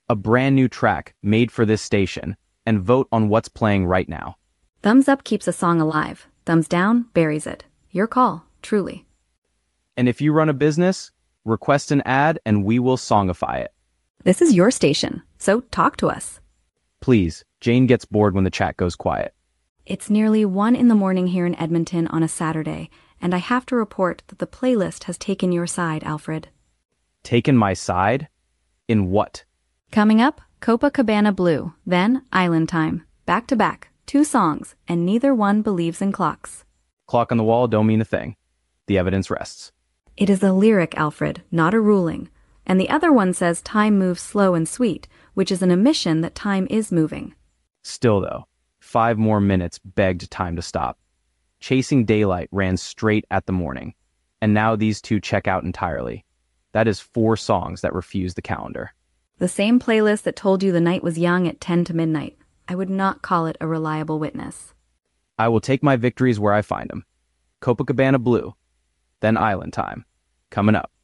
A brand new track made for this station, and vote on what's playing right now. Thumbs up keeps a song alive. Thumbs down buries it. Your call, truly. And if you run a business, request an ad and we will songify it. This is your station, so talk to us. Please, Jane gets bored when the chat goes quiet. It's nearly 1 in the morning here in Edmonton on a Saturday, and I have to report that the playlist has taken your side, Alfred. Taken my side? In what? Coming up, Copacabana Blue, then Island Time. Back to back, 2 songs, and neither one believes in clocks. Clock on the wall don't mean a thing. The evidence rests. It is a lyric, Alfred, not a ruling. And the other one says time moves slow and sweet, which is an admission that time is moving. Still though, 5 more minutes begged time to stop. Chasing Daylight ran straight at the morning, and now these two check out entirely. That is 4 songs that refuse the calendar. The same playlist that told you the night was young at 10 to midnight. I would not call it a reliable witness. I will take my victories where I find them. Copacabana Blue, then Island Time, coming up.